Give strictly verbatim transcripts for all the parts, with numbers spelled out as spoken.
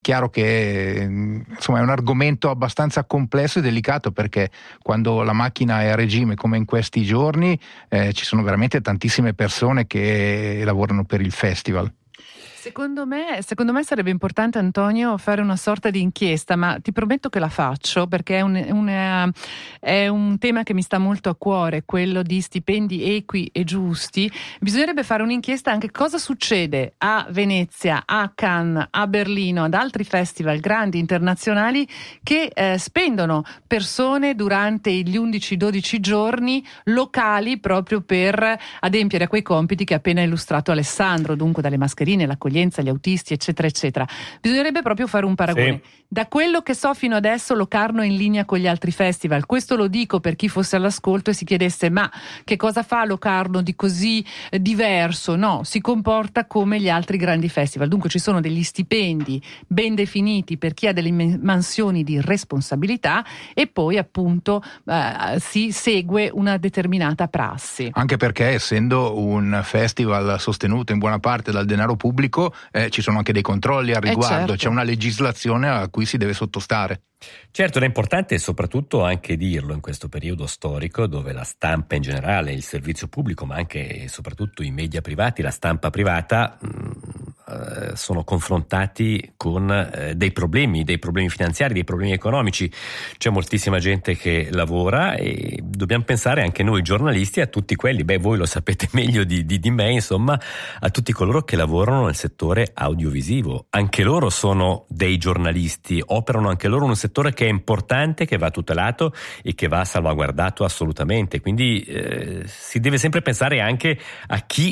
chiaro che insomma è un argomento abbastanza complesso e delicato, perché quando la macchina è a regime come in questi giorni eh, ci sono veramente tantissime persone che lavorano per il festival. Secondo me, secondo me sarebbe importante, Antonio, fare una sorta di inchiesta, ma ti prometto che la faccio, perché è un, un, è un tema che mi sta molto a cuore, quello di stipendi equi e giusti. Bisognerebbe fare un'inchiesta anche cosa succede a Venezia, a Cannes, a Berlino, ad altri festival grandi internazionali che eh, spendono persone durante gli undici dodici giorni locali proprio per adempiere a quei compiti che ha appena illustrato Alessandro, dunque dalle mascherine, l'accoglienza, gli autisti, eccetera eccetera. Bisognerebbe proprio fare un paragone. Sì. Da quello che so fino adesso, Locarno è in linea con gli altri festival. Questo lo dico per chi fosse all'ascolto e si chiedesse: ma che cosa fa Locarno di così eh, diverso? No, si comporta come gli altri grandi festival. Dunque ci sono degli stipendi ben definiti per chi ha delle mansioni di responsabilità e poi appunto eh, si segue una determinata prassi. Anche perché, essendo un festival sostenuto in buona parte dal denaro pubblico, Eh, ci sono anche dei controlli al riguardo, eh certo. C'è una legislazione a cui si deve sottostare. Certo, è importante soprattutto anche dirlo in questo periodo storico dove la stampa in generale, il servizio pubblico, ma anche e soprattutto i media privati, la stampa privata mh, eh, sono confrontati con eh, dei problemi, dei problemi finanziari, dei problemi economici. C'è moltissima gente che lavora e dobbiamo pensare anche noi giornalisti a tutti quelli, beh voi lo sapete meglio di, di, di me, insomma, a tutti coloro che lavorano nel settore audiovisivo. Anche loro sono dei giornalisti, operano anche loro in un settore che è importante, che va tutelato e che va salvaguardato assolutamente. Quindi eh, si deve sempre pensare anche a chi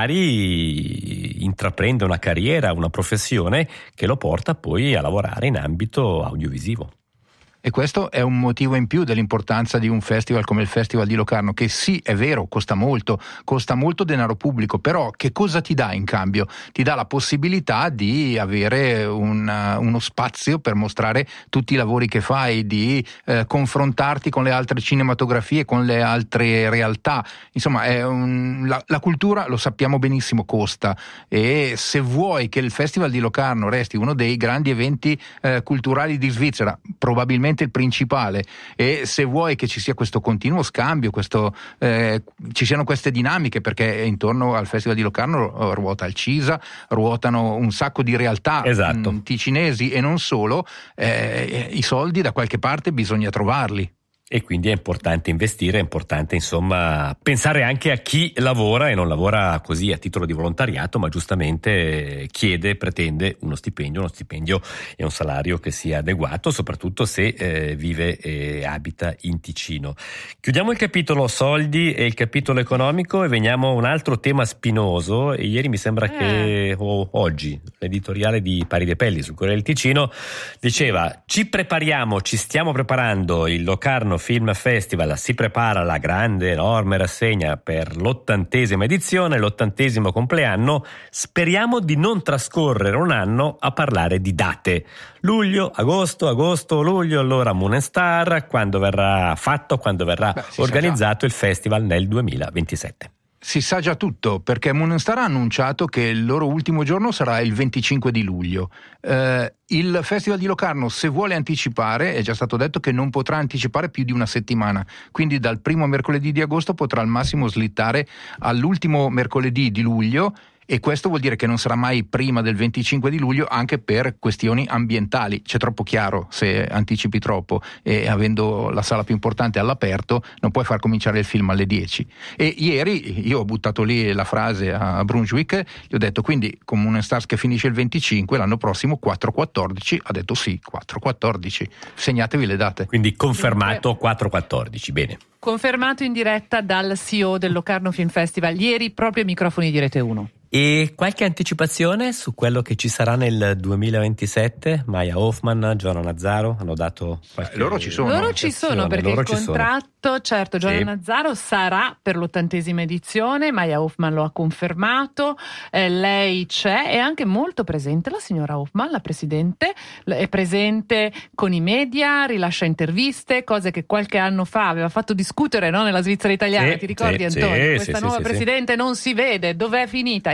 magari intraprende una carriera, una professione che lo porta poi a lavorare in ambito audiovisivo. E questo è un motivo in più dell'importanza di un festival come il Festival di Locarno, che sì, è vero, costa molto, costa molto denaro pubblico, però che cosa ti dà in cambio? Ti dà la possibilità di avere un, uno spazio per mostrare tutti i lavori che fai, di eh, confrontarti con le altre cinematografie, con le altre realtà. Insomma, è un, la, la cultura, lo sappiamo benissimo, costa, e se vuoi che il Festival di Locarno resti uno dei grandi eventi eh, culturali di Svizzera, probabilmente il principale, e se vuoi che ci sia questo continuo scambio, questo, eh, ci siano queste dinamiche, perché intorno al Festival di Locarno ruota il CISA, ruotano un sacco di realtà, esatto. mh, ticinesi e non solo, eh, i soldi da qualche parte bisogna trovarli. E quindi è importante investire, è importante insomma pensare anche a chi lavora e non lavora così a titolo di volontariato, ma giustamente chiede, pretende uno stipendio, uno stipendio e un salario che sia adeguato, soprattutto se eh, vive e abita in Ticino. Chiudiamo il capitolo soldi e il capitolo economico e veniamo a un altro tema spinoso. E ieri mi sembra eh. che o oggi l'editoriale di Pari De Pelli sul Corriere del Ticino diceva: ci prepariamo, ci stiamo preparando, il Locarno Film Festival si prepara la grande, enorme rassegna per l'ottantesima edizione, l'ottantesimo compleanno. Speriamo di non trascorrere un anno a parlare di date. Luglio, agosto, agosto, luglio, allora Moon and Star, quando verrà fatto, quando verrà Beh, organizzato il festival nel duemilaventisette. Si sa già tutto, perché Moon and Star ha annunciato che il loro ultimo giorno sarà il venticinque di luglio. Eh, il Festival di Locarno, se vuole anticipare, è già stato detto che non potrà anticipare più di una settimana, quindi dal primo mercoledì di agosto potrà al massimo slittare all'ultimo mercoledì di luglio, e questo vuol dire che non sarà mai prima del venticinque di luglio, anche per questioni ambientali. C'è troppo chiaro se anticipi troppo, e avendo la sala più importante all'aperto non puoi far cominciare il film alle dieci. E ieri io ho buttato lì la frase a Brunswick, gli ho detto: quindi con Moon and Stars che finisce il venticinque, l'anno prossimo quattro quattordici. Ha detto sì, quattro quattordici, segnatevi le date. Quindi confermato quattro quattordici, bene. Confermato in diretta dal C E O del Locarno Film Festival ieri, proprio ai microfoni di Rete uno. E qualche anticipazione su quello che ci sarà nel duemilaventisette? Maya Hoffman, Giovanna Nazzaro hanno dato qualche... Eh, loro ci sono. Loro ci sono, perché loro il contratto, certo, Giovanna sì. Nazzaro sarà per l'ottantesima edizione, Maya Hoffman lo ha confermato, eh, lei c'è, è anche molto presente la signora Hoffman, la presidente, è presente con i media, rilascia interviste, cose che qualche anno fa aveva fatto discutere, no, nella Svizzera italiana, sì, ti ricordi sì, Antonio? Sì, Questa sì, nuova sì, presidente sì. non si vede, dov'è finita?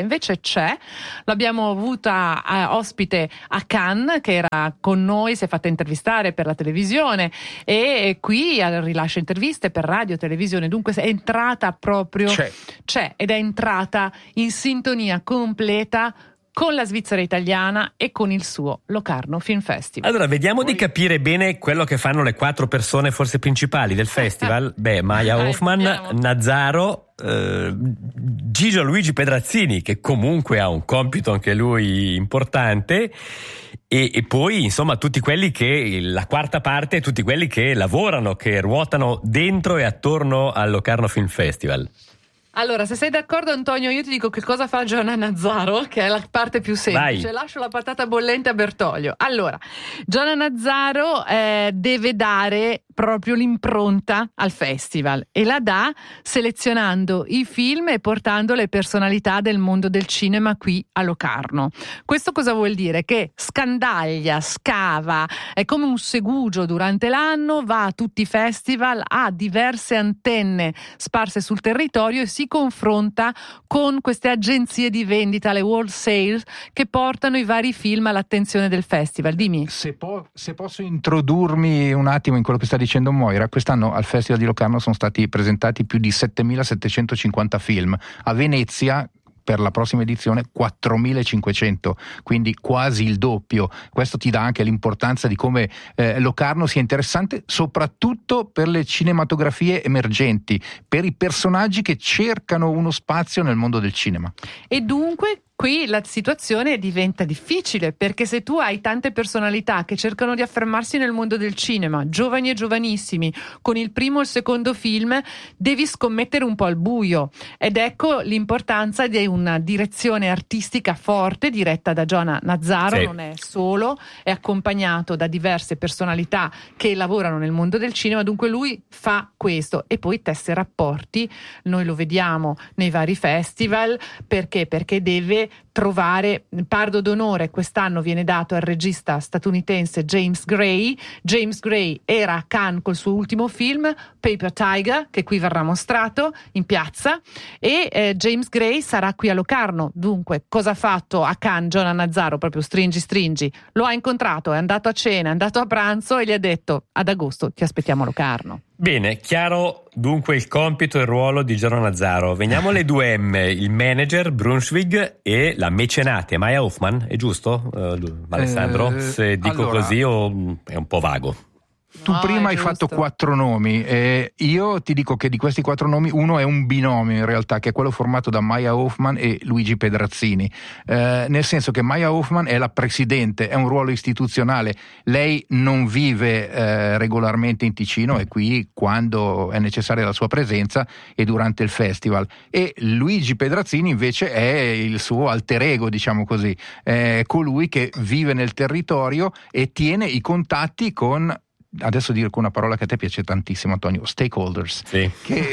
invece c'è, l'abbiamo avuta eh, ospite a Cannes, che era con noi, si è fatta intervistare per la televisione e qui rilascia interviste per radio, televisione, dunque è entrata proprio, c'è, c'è ed è entrata in sintonia completa con la Svizzera italiana e con il suo Locarno Film Festival. Allora, vediamo Poi... di capire bene quello che fanno le quattro persone forse principali del festival. Beh, Maya Hoffman, andiamo. Nazzaro, eh, Gigio Luigi Pedrazzini, che comunque ha un compito anche lui importante, e, e poi insomma tutti quelli che, la quarta parte, tutti quelli che lavorano, che ruotano dentro e attorno al Locarno Film Festival. Allora, se sei d'accordo, Antonio, io ti dico che cosa fa Gianna Nazzaro, che è la parte più semplice. Vai. Lascio la patata bollente a Bertoglio. Allora, Gianna Nazzaro eh, deve dare proprio l'impronta al festival e la dà selezionando i film e portando le personalità del mondo del cinema qui a Locarno. Questo cosa vuol dire? Che scandaglia, scava, è come un segugio durante l'anno, va a tutti i festival, ha diverse antenne sparse sul territorio e si confronta con queste agenzie di vendita, le wholesale, che portano i vari film all'attenzione del festival. Dimmi. Se, po- se posso introdurmi un attimo in quello che sta dicendo Moira, quest'anno al Festival di Locarno sono stati presentati più di settemilasettecentocinquanta film. A Venezia, per la prossima edizione, quattromilacinquecento, quindi quasi il doppio. Questo ti dà anche l'importanza di come eh, Locarno sia interessante, soprattutto per le cinematografie emergenti, per i personaggi che cercano uno spazio nel mondo del cinema. E dunque qui la situazione diventa difficile, perché se tu hai tante personalità che cercano di affermarsi nel mondo del cinema, giovani e giovanissimi, con il primo e il secondo film, devi scommettere un po' al buio. Ed ecco l'importanza di una direzione artistica forte, diretta da Gianna Nazzaro. Sì. Non è solo, è accompagnato da diverse personalità che lavorano nel mondo del cinema, dunque lui fa questo e poi tesse rapporti. Noi lo vediamo nei vari festival, perché? Perché deve trovare pardo d'onore. Quest'anno viene dato al regista statunitense James Gray. James Gray era a Cannes col suo ultimo film Paper Tiger, che qui verrà mostrato in piazza, e eh, James Gray sarà qui a Locarno. Dunque, cosa ha fatto a Cannes Gianna Nazzaro? Proprio stringi stringi, lo ha incontrato, è andato a cena, è andato a pranzo e gli ha detto: ad agosto ti aspettiamo a Locarno. Bene, chiaro dunque il compito e il ruolo di Gianna Nazzaro. Veniamo alle due M, il manager Brunswig e la mecenate Maya Hoffman, è giusto uh, Alessandro? Eh, Se dico allora, così o è un po' vago? Tu no, prima hai giusto. fatto quattro nomi e io ti dico che di questi quattro nomi uno è un binomio in realtà, che è quello formato da Maya Hoffman e Luigi Pedrazzini, eh, nel senso che Maya Hoffman è la presidente, è un ruolo istituzionale, lei non vive eh, regolarmente in Ticino, è qui quando è necessaria la sua presenza e durante il festival, e Luigi Pedrazzini invece è il suo alter ego, diciamo così, è colui che vive nel territorio e tiene i contatti con, adesso dico una parola che a te piace tantissimo, Antonio, stakeholders, sì. che,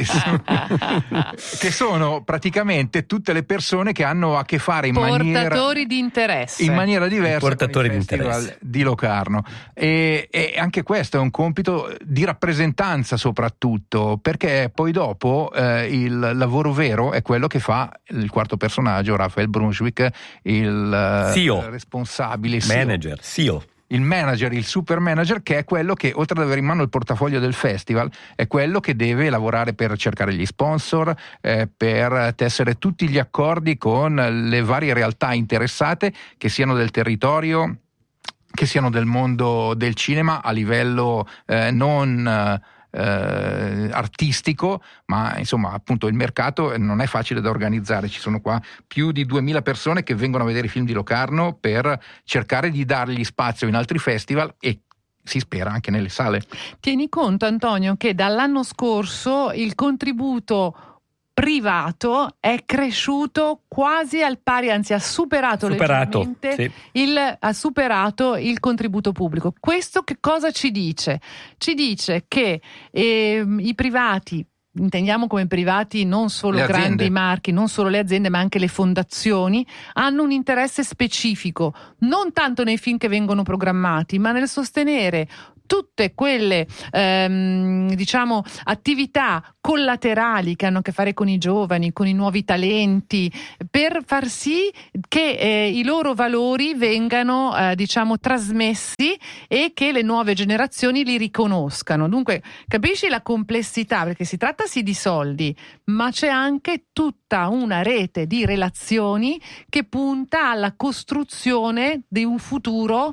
che sono praticamente tutte le persone che hanno a che fare in portatori maniera di interesse, in maniera diversa portatori con il di Festival interesse di Locarno, e, e anche questo è un compito di rappresentanza soprattutto, perché poi dopo eh, il lavoro vero è quello che fa il quarto personaggio, Raphael Brunswick, il C E O, responsabile manager, C E O. Il manager, il super manager, che è quello che, oltre ad avere in mano il portafoglio del festival, è quello che deve lavorare per cercare gli sponsor, eh, per tessere tutti gli accordi con le varie realtà interessate, che siano del territorio, che siano del mondo del cinema a livello eh, non Eh, artistico, ma insomma appunto il mercato non è facile da organizzare. Ci sono qua più di duemila persone che vengono a vedere i film di Locarno per cercare di dargli spazio in altri festival e si spera anche nelle sale. Tieni conto, Antonio, che dall'anno scorso il contributo privato è cresciuto quasi al pari, anzi ha superato, superato leggermente sì. il, ha superato il contributo pubblico. Questo che cosa ci dice? Ci dice che eh, i privati, intendiamo come privati non solo grandi marchi, non solo le aziende, ma anche le fondazioni, hanno un interesse specifico, non tanto nei film che vengono programmati, ma nel sostenere tutte quelle ehm, diciamo attività collaterali che hanno a che fare con i giovani, con i nuovi talenti, per far sì che eh, i loro valori vengano eh, diciamo trasmessi e che le nuove generazioni li riconoscano. Dunque capisci la complessità, perché si tratta sì di soldi, ma c'è anche tutta una rete di relazioni che punta alla costruzione di un futuro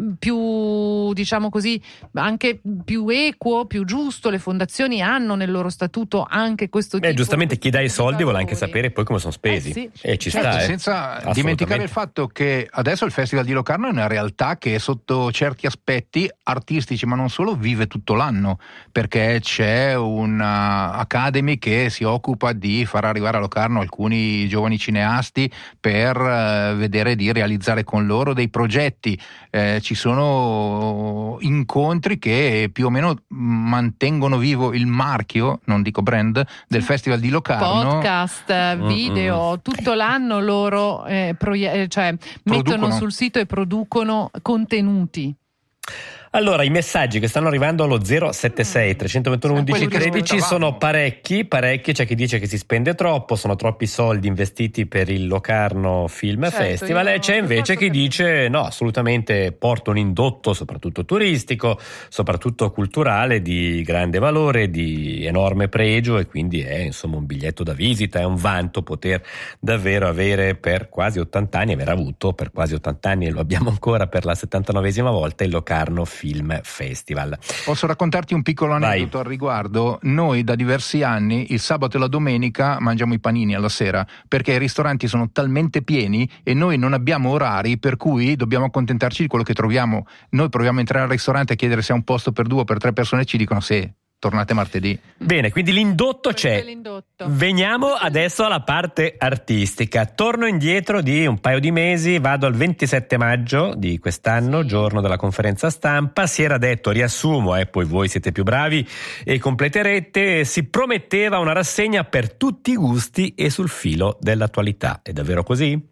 più, diciamo così, anche più equo, più giusto. Le fondazioni hanno nel loro statuto anche questo tipo. Eh, giustamente chi dà i soldi vuole anche valori. sapere poi come sono spesi. Eh sì. E ci Certo, sta, eh. senza dimenticare il fatto che adesso il Festival di Locarno è una realtà che sotto certi aspetti artistici, ma non solo, vive tutto l'anno, perché c'è una Academy che si occupa di far arrivare a Locarno alcuni giovani cineasti per eh, vedere di realizzare con loro dei progetti. Eh, ci sono incontri che più o meno mantengono vivo il marchio, non dico brand, del Festival di Locarno. Podcast, video, mm-hmm. tutto l'anno loro eh, proie- cioè, mettono sul sito e producono contenuti. Allora, i messaggi che stanno arrivando allo zero sette sei tre due uno undici tredici sono parecchi, parecchi. C'è chi dice che si spende troppo, sono troppi soldi investiti per il Locarno Film certo, Festival, e c'è invece chi dice no, assolutamente porta un indotto soprattutto turistico, soprattutto culturale, di grande valore, di enorme pregio, e quindi è insomma un biglietto da visita, è un vanto poter davvero avere per quasi ottanta anni, aver avuto per quasi ottanta anni, e lo abbiamo ancora per la settantanovesima volta, il Locarno Film Festival. Posso raccontarti un piccolo aneddoto Vai. al riguardo? Noi da diversi anni il sabato e la domenica mangiamo i panini alla sera, perché i ristoranti sono talmente pieni e noi non abbiamo orari, per cui dobbiamo accontentarci di quello che troviamo. Noi proviamo a entrare al ristorante e chiedere se è un posto per due o per tre persone, e ci dicono sì, tornate martedì. Bene, quindi l'indotto Questo c'è. L'indotto. Veniamo adesso alla parte artistica. Torno indietro di un paio di mesi, vado al ventisette maggio di quest'anno, sì. giorno della conferenza stampa. Si era detto, riassumo, e eh, poi voi siete più bravi e completerete, si prometteva una rassegna per tutti i gusti e sul filo dell'attualità. È davvero così?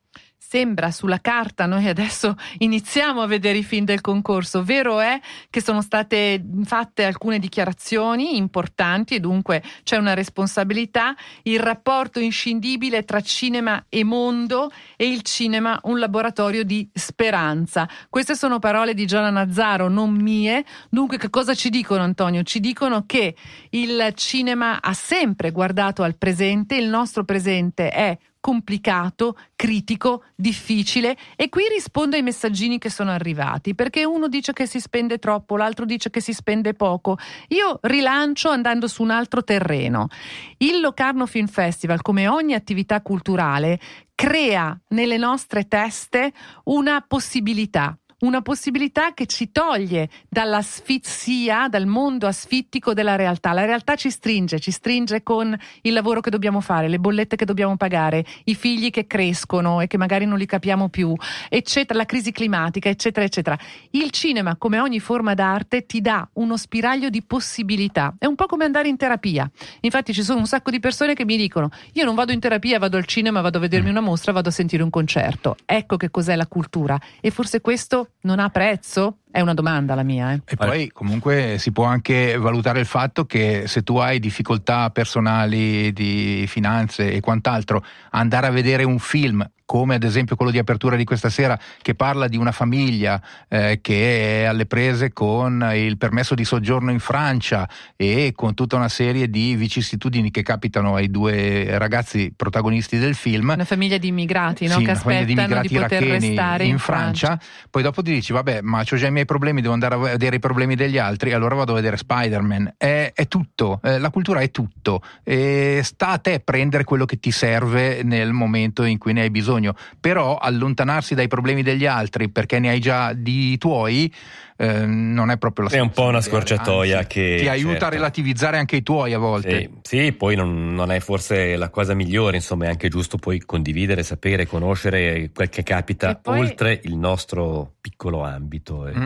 Sembra sulla carta, noi adesso iniziamo a vedere i film del concorso. Vero è che sono state fatte alcune dichiarazioni importanti e dunque c'è una responsabilità. Il rapporto inscindibile tra cinema e mondo, e il cinema un laboratorio di speranza. Queste sono parole di Giona Nazzaro, non mie. Dunque che cosa ci dicono, Antonio? Ci dicono che il cinema ha sempre guardato al presente, il nostro presente è complicato, critico, difficile, e qui rispondo ai messaggini che sono arrivati, perché uno dice che si spende troppo, l'altro dice che si spende poco. Io rilancio andando su un altro terreno. Il Locarno Film Festival, come ogni attività culturale, crea nelle nostre teste una possibilità. Una possibilità che ci toglie dall'asfissia, dal mondo asfittico della realtà. La realtà ci stringe, ci stringe con il lavoro che dobbiamo fare, le bollette che dobbiamo pagare, i figli che crescono e che magari non li capiamo più, eccetera, la crisi climatica, eccetera, eccetera. Il cinema, come ogni forma d'arte, ti dà uno spiraglio di possibilità. È un po' come andare in terapia. Infatti ci sono un sacco di persone che mi dicono: io non vado in terapia, vado al cinema, vado a vedermi una mostra, vado a sentire un concerto. Ecco che cos'è la cultura. E forse questo non ha prezzo? È una domanda la mia. Eh. E poi comunque si può anche valutare il fatto che se tu hai difficoltà personali di finanze e quant'altro, andare a vedere un film come ad esempio quello di apertura di questa sera, che parla di una famiglia eh, che è alle prese con il permesso di soggiorno in Francia e con tutta una serie di vicissitudini che capitano ai due ragazzi protagonisti del film. Una famiglia di immigrati, no? Sì, che aspettano di, di poter restare in, in Francia. Francia. Poi dopo ti dici vabbè, ma c'ho già i miei problemi, devo andare a vedere i problemi degli altri, allora vado a vedere Spider-Man. È, è tutto, eh, la cultura è tutto, e sta a te prendere quello che ti serve nel momento in cui ne hai bisogno. Però allontanarsi dai problemi degli altri perché ne hai già di tuoi eh, non è proprio la soluzione. È un po' una scorciatoia, anzi, che ti aiuta certo. a relativizzare anche i tuoi a volte. Sì, sì, poi non, non è forse la cosa migliore, insomma è anche giusto poi condividere, sapere, conoscere quel che capita poi, oltre il nostro piccolo ambito. E... Mm.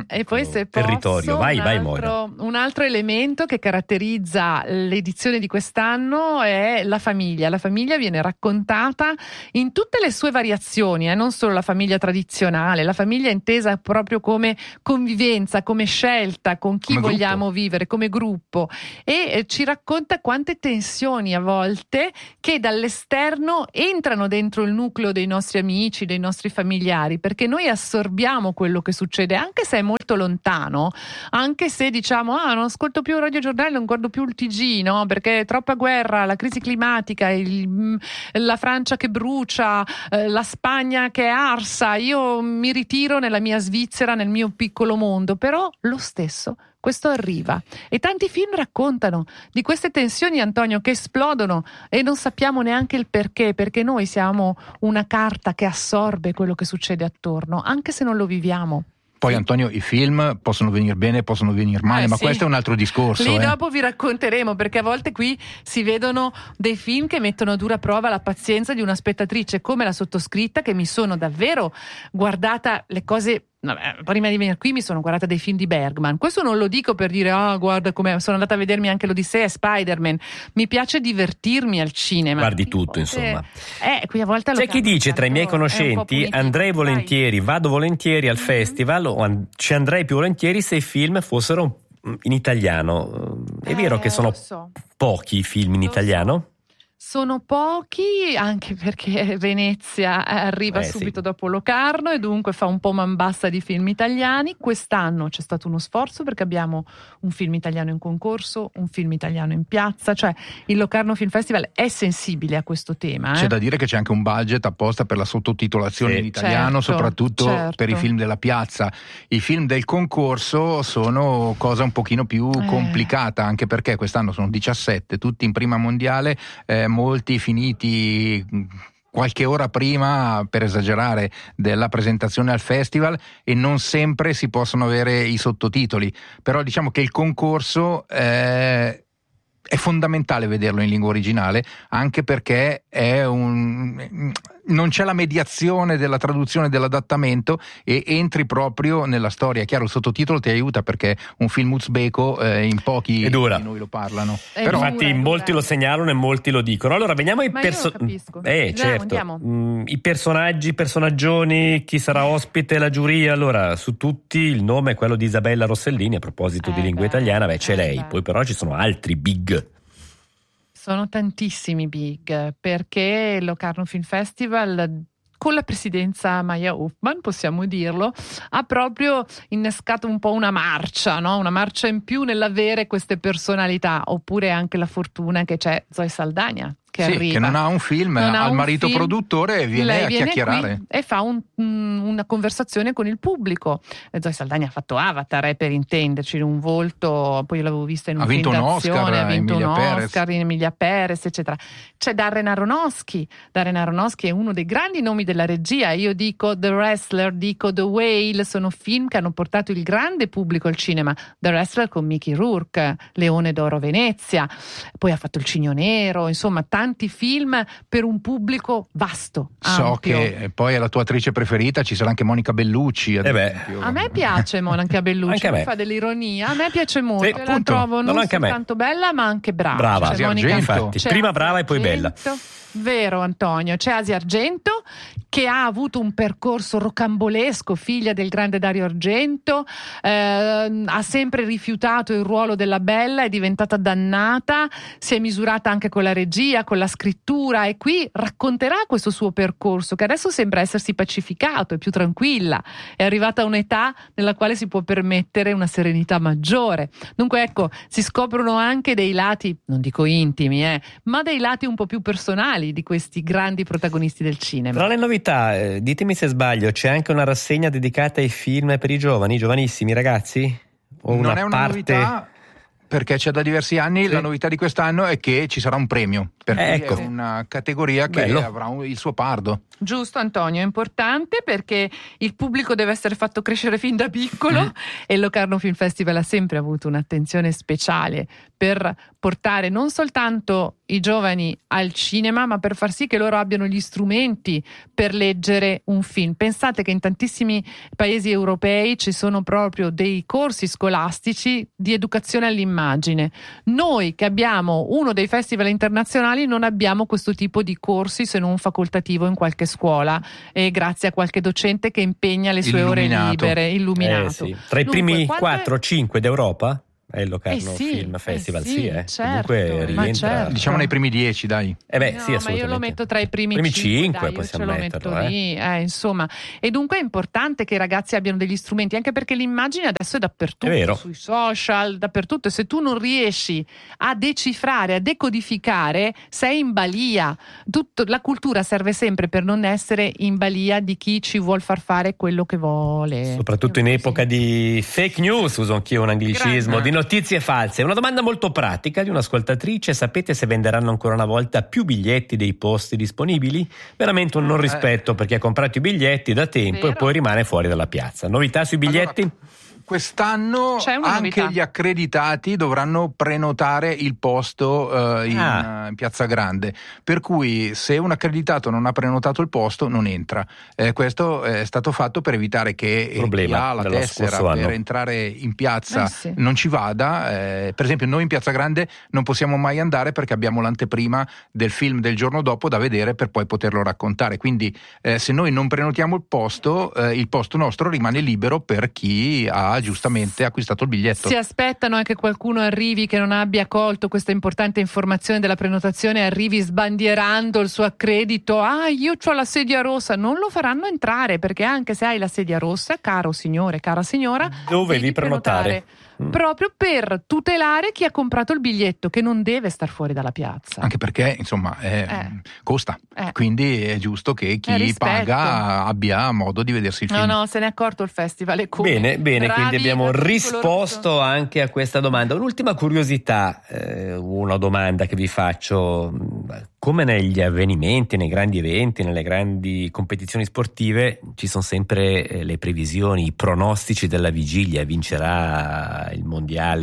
E poi se posso, territorio. Vai, un, vai, altro, un altro elemento che caratterizza l'edizione di quest'anno è la famiglia. La famiglia viene raccontata in tutte le sue variazioni, eh? Non solo la famiglia tradizionale, la famiglia intesa proprio come convivenza, come scelta, con chi come vogliamo gruppo. vivere, come gruppo, e eh, ci racconta quante tensioni a volte che dall'esterno entrano dentro il nucleo dei nostri amici, dei nostri familiari, perché noi assorbiamo quello che succede, anche se è molto lontano, anche se diciamo ah non ascolto più il radiogiornale, non guardo più il T G, no? Perché è troppa guerra, la crisi climatica, il, la Francia che brucia, eh, la Spagna che è arsa, io mi ritiro nella mia Svizzera, nel mio piccolo mondo, però lo stesso questo arriva, e tanti film raccontano di queste tensioni, Antonio, che esplodono e non sappiamo neanche il perché, perché noi siamo una carta che assorbe quello che succede attorno, anche se non lo viviamo. Poi Antonio, i film possono venire bene, possono venire male, eh, ma sì. questo è un altro discorso. Lì eh. dopo vi racconteremo, perché a volte qui si vedono dei film che mettono a dura prova la pazienza di una spettatrice come la sottoscritta, che mi sono davvero guardata le cose. No, prima di venire qui mi sono guardata dei film di Bergman. Questo non lo dico per dire ah oh, guarda come sono andata a vedermi anche l'Odissea e Spider-Man. Mi piace divertirmi al cinema. Guardi tutto, volte, insomma. Eh, qui a volte C'è chi dice tra i miei conoscenti andrei volentieri, vado volentieri al mm-hmm. festival o an- ci andrei più volentieri se i film fossero in italiano. È eh, vero che sono so. pochi i film in lo italiano? So. Sono pochi, anche perché Venezia arriva eh, subito sì. dopo Locarno e dunque fa un po' man bassa di film italiani. Quest'anno c'è stato uno sforzo perché abbiamo un film italiano in concorso, un film italiano in piazza, cioè il Locarno Film Festival è sensibile a questo tema. C'è eh? da dire che c'è anche un budget apposta per la sottotitolazione sì. in italiano, certo, soprattutto certo. per i film della piazza. I film del concorso sono cosa un pochino più eh. complicata, anche perché quest'anno sono diciassette, tutti in prima mondiale, eh, molti finiti qualche ora prima, per esagerare, della presentazione al festival, e non sempre si possono avere i sottotitoli, però diciamo che il concorso eh, è fondamentale vederlo in lingua originale, anche perché è un non c'è la mediazione della traduzione e dell'adattamento e entri proprio nella storia. È chiaro, il sottotitolo ti aiuta perché un film uzbeko eh, in pochi di noi lo parlano. Però, infatti dura, molti dura. lo segnalano e molti lo dicono. Allora veniamo ai personaggi. Eh, certo. Mm, i personaggi, personaggioni, chi sarà ospite, la giuria. Allora, su tutti il nome è quello di Isabella Rossellini. A proposito eh di lingua beh, italiana, beh, c'è eh lei. beh. Poi però ci sono altri big. Sono tantissimi big, perché il Locarno Film Festival, con la presidenza Maya Hoffman, possiamo dirlo, ha proprio innescato un po' una marcia, no? Una marcia in più nell'avere queste personalità, oppure anche la fortuna che c'è Zoe Saldana, che sì, arriva. che non ha un film, non ha il il marito film, produttore e viene lei a viene chiacchierare. Qui e fa un, un, una conversazione con il pubblico. E Zoe Saldana ha fatto Avatar, eh, per intenderci, un volto, poi io l'avevo vista in un ha film vinto un d'azione, Oscar, ha vinto Emilia un Perez. Oscar in Emilia Perez, eccetera. C'è Darren Aronofsky. Darren Aronofsky è uno dei grandi nomi della regia. Io dico The Wrestler, dico The Whale, sono film che hanno portato il grande pubblico al cinema. The Wrestler con Mickey Rourke, Leone d'Oro Venezia, poi ha fatto Il Cigno Nero, insomma tanti film per un pubblico vasto, so ampio. Che poi è la tua attrice preferita, ci sarà anche Monica Bellucci ad eh esempio. A me piace Monica Bellucci, anche a me. fa dell'ironia, a me piace molto, sì, la appunto, trovo non, non anche soltanto bella ma anche brava. Brava, C'è Asia Monica, Argento. infatti, c'è prima Asia brava e poi bella. Argento. Vero Antonio, c'è Asia Argento che ha avuto un percorso rocambolesco, figlia del grande Dario Argento, eh, ha sempre rifiutato il ruolo della bella, è diventata dannata, si è misurata anche con la regia, con la scrittura, e qui racconterà questo suo percorso che adesso sembra essersi pacificato, è più tranquilla, è arrivata a un'età nella quale si può permettere una serenità maggiore. Dunque ecco, si scoprono anche dei lati, non dico intimi, eh, ma dei lati un po' più personali di questi grandi protagonisti del cinema. Tra le novità, eh, ditemi se sbaglio, c'è anche una rassegna dedicata ai film per i giovani, giovanissimi ragazzi? O non una è una parte... novità, perché c'è da diversi anni. Sì. La novità di quest'anno è che ci sarà un premio, per cui ecco. è una categoria che Bello. avrà un, il suo pardo. Giusto Antonio, è importante perché il pubblico deve essere fatto crescere fin da piccolo mm. e il Locarno Film Festival ha sempre avuto un'attenzione speciale per portare non soltanto i giovani al cinema, ma per far sì che loro abbiano gli strumenti per leggere un film. Pensate che in tantissimi paesi europei ci sono proprio dei corsi scolastici di educazione all'immagine. Noi che abbiamo uno dei festival internazionali non abbiamo questo tipo di corsi, se non facoltativo in qualche scuola, e grazie a qualche docente che impegna le sue Illuminato. ore libere, illuminato. Eh sì. Tra i Dunque, primi quante... quattro cinque d'Europa è il Locarno Eh sì, Film Festival, eh sì, sì, eh. certo, Comunque ma rientra. certo. Diciamo nei primi dieci, dai. Eh beh, No, sì, ma assolutamente. io lo metto tra i primi, primi cinque, cinque, dai, io possiamo ce lo metterlo, metto eh. lì, eh, insomma. E dunque è importante che i ragazzi abbiano degli strumenti, anche perché l'immagine adesso è dappertutto, È vero. sui social, dappertutto, e se tu non riesci a decifrare, a decodificare, sei in balia. Tutto, la cultura serve sempre per non essere in balia di chi ci vuol far fare quello che vuole. Soprattutto in Io epoca così. di fake news, uso anch'io un anglicismo, Grande. di notizie false. Una domanda molto pratica di un'ascoltatrice: sapete se venderanno ancora una volta più biglietti dei posti disponibili? Veramente un non rispetto per chi ha comprato i biglietti da tempo Vero. e poi rimane fuori dalla piazza. Novità sui biglietti? Allora, quest'anno C'è una anche novità. gli accreditati dovranno prenotare il posto eh, in, Ah. eh, in Piazza Grande, per cui se un accreditato non ha prenotato il posto non entra. Eh, questo è stato fatto per evitare che eh, chi Problema ha la dello tessera scorso per anno. entrare in piazza Eh sì. non ci vada. Eh, per esempio noi in Piazza Grande non possiamo mai andare perché abbiamo l'anteprima del film del giorno dopo da vedere per poi poterlo raccontare, quindi eh, se noi non prenotiamo il posto, eh, il posto nostro rimane libero per chi ha giustamente acquistato il biglietto. Si aspettano anche qualcuno arrivi che non abbia colto questa importante informazione della prenotazione, arrivi sbandierando il suo accredito. Ah, io ho la sedia rossa. Non lo faranno entrare, perché anche se hai la sedia rossa, caro signore, cara signora, Dovevi devi prenotare. Mm. proprio per tutelare chi ha comprato il biglietto, che non deve star fuori dalla piazza. Anche perché insomma eh, Eh. costa, Eh. quindi è giusto che Eh, chi rispetto. paga abbia modo di vedersi il No, film. no, se ne è accorto il festival. E come? Bene, bene, Bravi quindi abbiamo a tutti coloro che risposto sono- anche a questa domanda. Un'ultima curiosità, eh, una domanda che vi faccio: come negli avvenimenti, nei grandi eventi, nelle grandi competizioni sportive, ci sono sempre eh, le previsioni, i pronostici della vigilia: vincerà il mondiale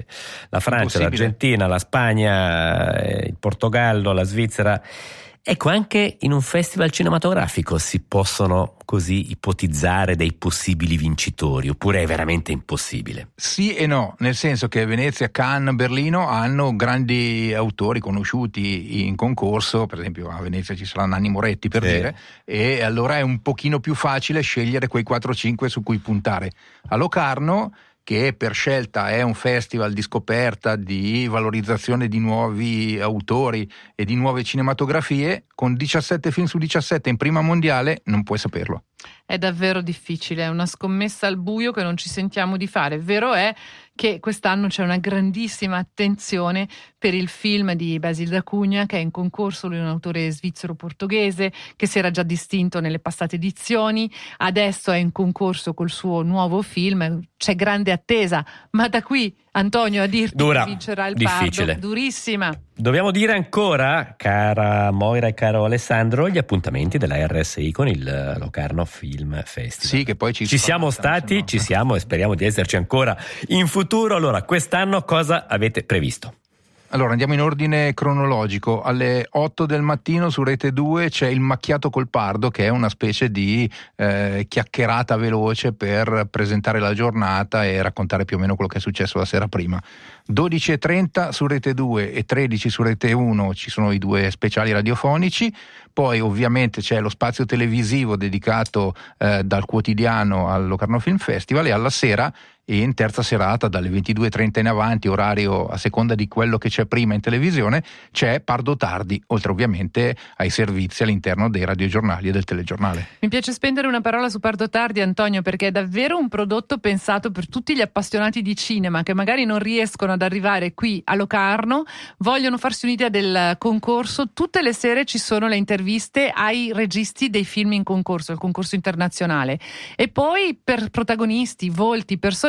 la Francia, Impossibile. l'Argentina, la Spagna, eh, il Portogallo, la Svizzera. Ecco, anche in un festival cinematografico si possono così ipotizzare dei possibili vincitori, oppure è veramente impossibile? Sì e no, nel senso che Venezia, Cannes, Berlino hanno grandi autori conosciuti in concorso, per esempio a Venezia ci sarà Nanni Moretti per Sì. dire, e allora è un pochino più facile scegliere quei quattro cinque su cui puntare. A Locarno, che per scelta è un festival di scoperta, di valorizzazione di nuovi autori e di nuove cinematografie, con diciassette film su diciassette in prima mondiale non puoi saperlo. È davvero difficile, è una scommessa al buio che non ci sentiamo di fare. Vero è che quest'anno c'è una grandissima attenzione per il film di Basil da Cunha, che è in concorso. Lui è un autore svizzero-portoghese che si era già distinto nelle passate edizioni, adesso è in concorso col suo nuovo film. C'è grande attesa, ma da qui, Antonio, a dirti Dura, che vincerà il difficile. Pardo, durissima. Dobbiamo dire ancora, cara Moira e caro Alessandro, gli appuntamenti della R S I con il Locarno Film Festival. Sì, che poi ci, Ci siamo stati, no? ci siamo e speriamo di esserci ancora in futuro. Allora, quest'anno cosa avete previsto? Allora andiamo in ordine cronologico. Alle otto del mattino su Rete due c'è Il Macchiato col Pardo, che è una specie di eh, chiacchierata veloce per presentare la giornata e raccontare più o meno quello che è successo la sera prima. dodici e trenta su Rete due e tredici su Rete uno ci sono i due speciali radiofonici, poi ovviamente c'è lo spazio televisivo dedicato eh, dal quotidiano al Locarno Film Festival, e alla sera e in terza serata dalle ventidue e trenta in avanti, orario a seconda di quello che c'è prima in televisione, c'è Pardo Tardi, oltre ovviamente ai servizi all'interno dei radiogiornali e del telegiornale. Mi piace spendere una parola su Pardo Tardi, Antonio, perché è davvero un prodotto pensato per tutti gli appassionati di cinema che magari non riescono ad arrivare qui a Locarno, vogliono farsi un'idea del concorso. Tutte le sere ci sono le interviste ai registi dei film in concorso, il concorso internazionale, e poi per protagonisti, volti, personaggi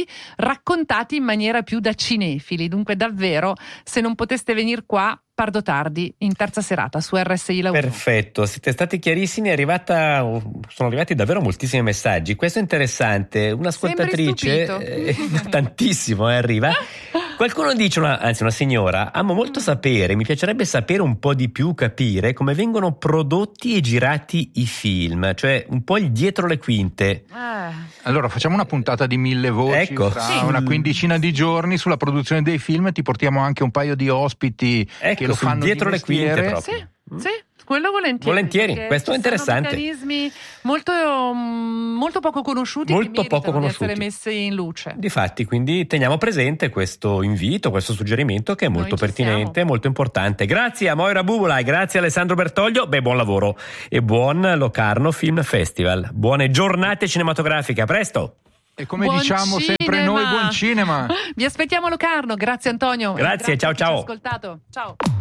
raccontati in maniera più da cinefili. Dunque davvero, se non poteste venire qua, Pardo Tardi in terza serata su R S I La uno. Perfetto, siete stati chiarissimi, è arrivata, sono arrivati davvero moltissimi messaggi. Questo è interessante, un'ascoltatrice, Sembri stupito. eh, tantissimo eh, arriva, Qualcuno dice, una, anzi una signora, amo molto sapere, mi piacerebbe sapere un po' di più, capire come vengono prodotti e girati i film, cioè un po' il dietro le quinte. Eh. Allora facciamo una puntata di mille voci, ecco, fra sì. una quindicina di giorni sulla produzione dei film, ti portiamo anche un paio di ospiti ecco, che lo fanno dietro di le quinte proprio. Sì, sì. Quello volentieri. Volentieri, questo è interessante. Sono meccanismi molto, molto poco conosciuti molto che poco conosciuti. di essere messi in luce. Difatti, quindi teniamo presente questo invito, questo suggerimento che è molto pertinente, siamo. molto importante. Grazie a Moira Bubola e grazie a Alessandro Bertoglio. Beh, buon lavoro e buon Locarno Film Festival. Buone giornate cinematografiche, a presto! E come buon diciamo cinema. sempre noi, buon cinema! Vi aspettiamo a Locarno, grazie Antonio. Grazie, grazie ciao ciao. Ascoltato. Ciao.